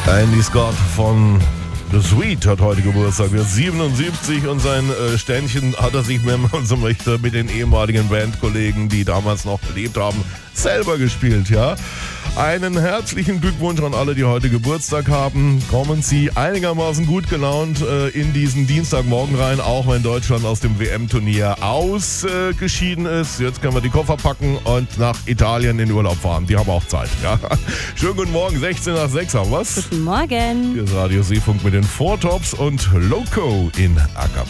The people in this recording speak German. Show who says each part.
Speaker 1: Andy Scott von The Sweet hat heute Geburtstag, wird 77 und sein Ständchen hat er sich, wenn man so möchte, mit den ehemaligen Bandkollegen, die damals noch gelebt haben, selber gespielt, ja. Einen herzlichen Glückwunsch an alle, die heute Geburtstag haben. Kommen Sie einigermaßen gut gelaunt in diesen Dienstagmorgen rein, auch wenn Deutschland aus dem WM-Turnier ausgeschieden ist. Jetzt können wir die Koffer packen und nach Italien in Urlaub fahren. Die haben auch Zeit. Ja. Schönen guten Morgen, 16 nach 6 haben wir's.
Speaker 2: Guten Morgen.
Speaker 1: Hier ist Radio Seefunk mit den Four Tops und Loco in Acapella.